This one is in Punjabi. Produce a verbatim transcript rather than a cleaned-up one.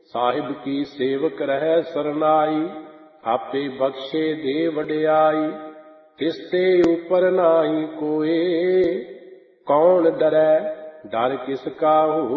ਸਾਹਿਬ ਕੀ ਸੇਵਕ ਰਹਿ ਸਰਨਾਈ, ਆਪੇ ਬਖਸ਼ੇ ਦੇ ਵਡਿਆਈ। ਤਿਸ ਤੇ ਉਪਰ ਨਾਹੀ ਕੋਏ, ਕੌਣ ਡਰੈ ਡਰ ਕਿਸ ਕਾਹੂ।